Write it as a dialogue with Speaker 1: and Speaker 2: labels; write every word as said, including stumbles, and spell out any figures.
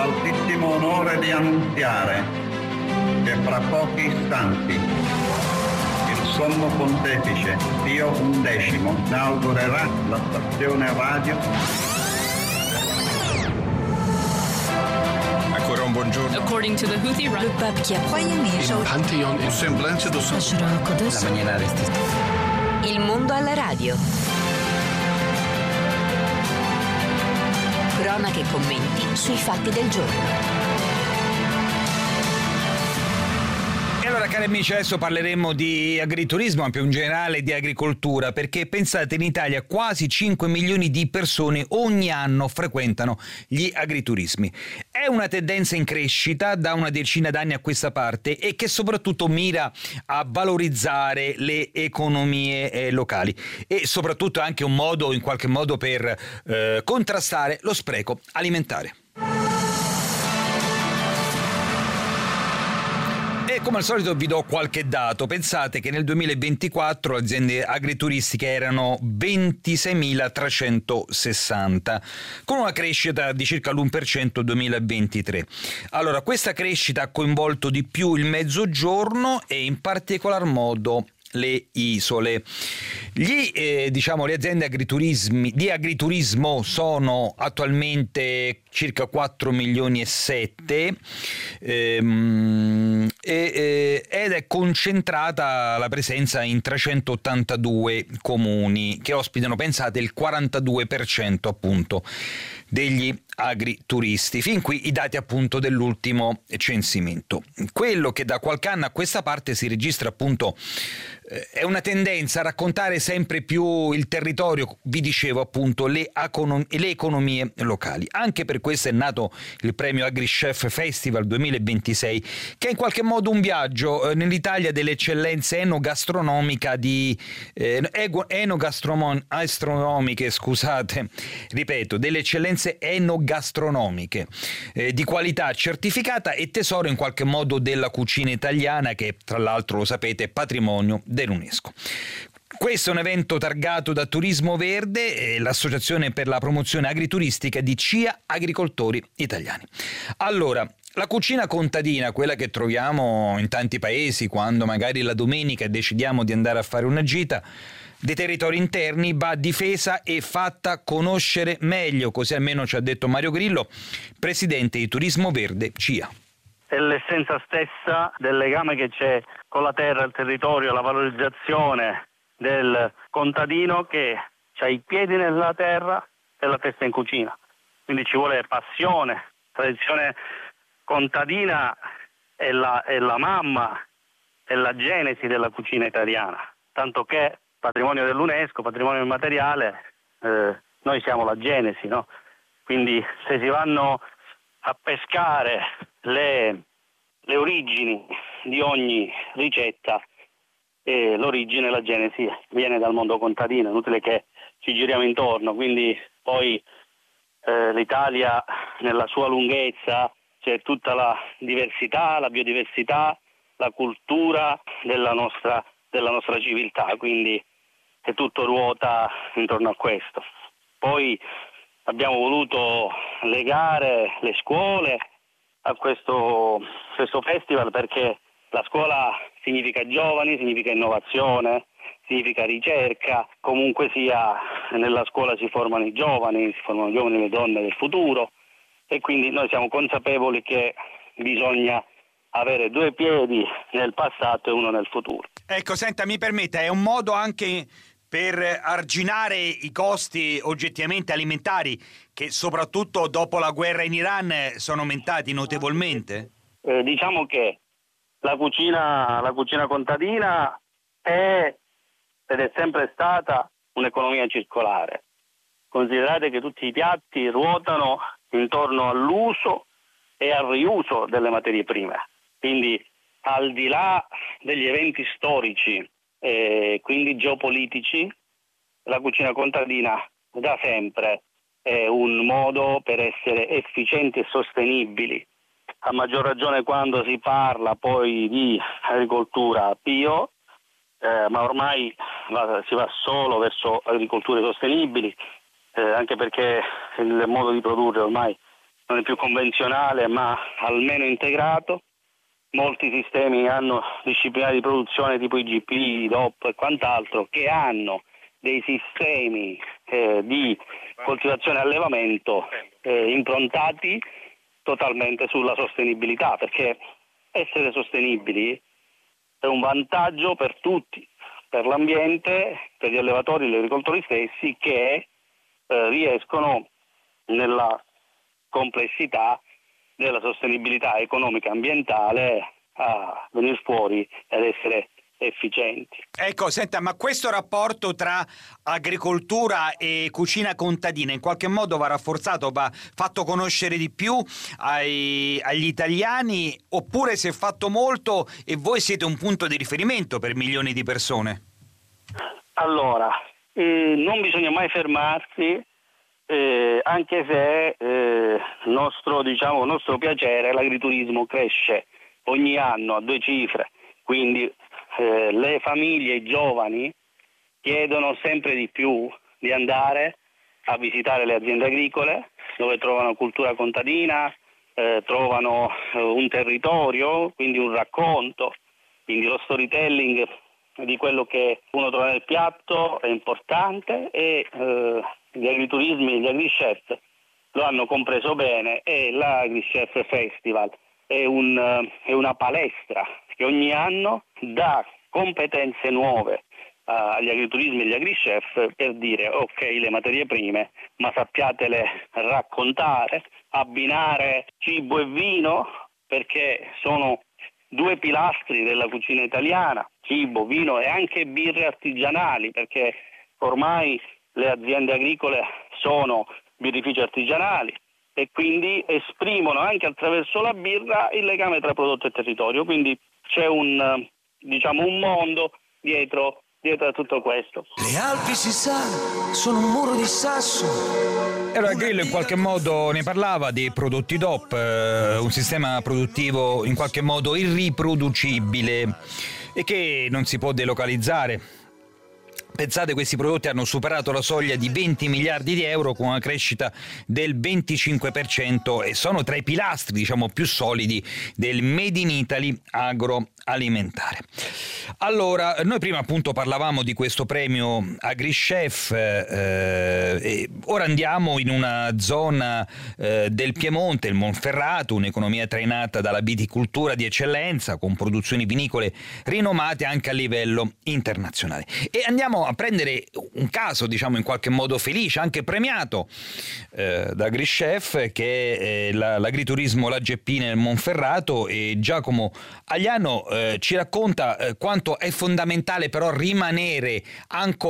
Speaker 1: l'altissimo onore di annunziare che fra pochi istanti il Sommo Pontefice Pio undicesimo inaugurerà la stazione radio.
Speaker 2: Ancora un buongiorno.
Speaker 3: According to the Houthi, le pape qui a
Speaker 2: Il Pantheon in semblanza do
Speaker 4: La maniera
Speaker 5: Il mondo alla radio. Cronache e commenti sui fatti del giorno.
Speaker 6: E allora, cari amici, adesso parleremo di agriturismo, ma più in generale di agricoltura, perché pensate, in Italia quasi cinque milioni di persone ogni anno frequentano gli agriturismi. È una tendenza in crescita da una decina d'anni a questa parte e che soprattutto mira a valorizzare le economie eh, locali e soprattutto anche un modo, in qualche modo, per eh, contrastare lo spreco alimentare. E come al solito vi do qualche dato. Pensate che nel duemilaventiquattro le aziende agrituristiche erano ventiseimilatrecentosessanta, con una crescita di circa l'uno per cento duemilaventitré. Allora, questa crescita ha coinvolto di più il Mezzogiorno e in particolar modo le isole. Gli, eh, diciamo, le aziende agriturismi, di agriturismo sono attualmente circa quattro milioni e sette ehm, e, eh, ed è concentrata la presenza in trecentottantadue comuni che ospitano, pensate, il quarantadue per cento appunto degli agrituristi. Fin qui i dati appunto dell'ultimo censimento. Quello che da qualche anno a questa parte si registra appunto eh, è una tendenza a raccontare sempre più il territorio, vi dicevo appunto, le, econom- le economie locali. Anche per questo è nato il premio AgriChef Festival duemilaventisei, che è in qualche modo un viaggio eh, nell'Italia delle eccellenze enogastronomica di eh, enogastronomiche, scusate, ripeto, delle eccellenze enogastronomiche eh, di qualità certificata e tesoro in qualche modo della cucina italiana, che tra l'altro, lo sapete, è patrimonio dell'UNESCO. Questo è un evento targato da Turismo Verde, eh, l'associazione per la promozione agrituristica di C I A Agricoltori Italiani. Allora, la cucina contadina, quella che troviamo in tanti paesi quando magari la domenica decidiamo di andare a fare una gita, dei territori interni, va difesa e fatta conoscere meglio, così almeno ci ha detto Mario Grillo, presidente di Turismo Verde C I A.
Speaker 7: È l'essenza stessa del legame che c'è con la terra, il territorio, la valorizzazione del contadino che ha i piedi nella terra e la testa in cucina. Quindi ci vuole passione. Tradizione contadina è la, è la mamma, è la genesi della cucina italiana, tanto che patrimonio dell'UNESCO, patrimonio immateriale, eh, noi siamo la genesi, no? Quindi se si vanno a pescare le, le origini di ogni ricetta, eh, l'origine, la genesi viene dal mondo contadino, è inutile che ci giriamo intorno. Quindi poi eh, l'Italia nella sua lunghezza c'è tutta la diversità, la biodiversità, la cultura della nostra, della nostra civiltà, quindi che tutto ruota intorno a questo. Poi abbiamo voluto legare le scuole a questo, questo festival, perché la scuola significa giovani, significa innovazione, significa ricerca. Comunque sia, nella scuola si formano i giovani, si formano i giovani e le donne del futuro, e quindi noi siamo consapevoli che bisogna avere due piedi nel passato e uno nel futuro.
Speaker 6: Ecco, senta, mi permetta, è un modo anche per arginare i costi oggettivamente alimentari che soprattutto dopo la guerra in Iran sono aumentati notevolmente?
Speaker 7: Eh, diciamo che la cucina, la cucina contadina è ed è sempre stata un'economia circolare. Considerate che tutti i piatti ruotano intorno all'uso e al riuso delle materie prime. Quindi al di là degli eventi storici e quindi geopolitici, la cucina contadina da sempre è un modo per essere efficienti e sostenibili, a maggior ragione quando si parla poi di agricoltura bio, eh, ma ormai va, si va solo verso agricolture sostenibili, eh, anche perché il modo di produrre ormai non è più convenzionale ma almeno integrato. Molti sistemi hanno disciplinari di produzione tipo I G P, I D O P e quant'altro, che hanno dei sistemi eh, di coltivazione e allevamento eh, improntati totalmente sulla sostenibilità, perché essere sostenibili è un vantaggio per tutti, per l'ambiente, per gli allevatori e gli agricoltori stessi, che eh, riescono nella complessità della sostenibilità economica e ambientale a venire fuori ed essere efficienti.
Speaker 6: Ecco, senta, ma questo rapporto tra agricoltura e cucina contadina in qualche modo va rafforzato, va fatto conoscere di più ai, agli italiani, oppure si è fatto molto e voi siete un punto di riferimento per milioni di persone?
Speaker 7: Allora, eh, non bisogna mai fermarsi, eh, anche se eh, nostro, diciamo, nostro piacere, l'agriturismo cresce ogni anno a due cifre, quindi eh, le famiglie, i giovani chiedono sempre di più di andare a visitare le aziende agricole dove trovano cultura contadina, eh, trovano eh, un territorio, quindi un racconto, quindi lo storytelling di quello che uno trova nel piatto è importante e eh, gli agriturismi e gli agrichef lo hanno compreso bene e l'Agrichef Festival è, un, è una palestra che ogni anno dà competenze nuove agli agriturismi e agli agrichef per dire ok, le materie prime, ma sappiatele raccontare, abbinare cibo e vino, perché sono due pilastri della cucina italiana, cibo, vino e anche birre artigianali, perché ormai le aziende agricole sono birrifici artigianali e quindi esprimono anche attraverso la birra il legame tra prodotto e territorio, quindi c'è un, diciamo, un mondo dietro dietro a tutto questo.
Speaker 4: Le Alpi, si sa, sono un muro di sasso.
Speaker 6: Allora Grillo in qualche modo ne parlava dei prodotti D O P, eh, un sistema produttivo in qualche modo irriproducibile e che non si può delocalizzare. Pensate, questi prodotti hanno superato la soglia di venti miliardi di euro con una crescita del venticinque per cento e sono tra i pilastri, diciamo, più solidi del Made in Italy agroalimentare. Allora, noi prima appunto parlavamo di questo premio AgriChef, eh, e ora andiamo in una zona eh, del Piemonte, il Monferrato, un'economia trainata dalla viticoltura di eccellenza con produzioni vinicole rinomate anche a livello internazionale. E andiamo a prendere un caso, diciamo, in qualche modo felice, anche premiato eh, da AgriChef, che è la, l'agriturismo La Geppina nel Monferrato, e Giacomo Agliano eh, ci racconta eh, quanto è fondamentale però rimanere ancora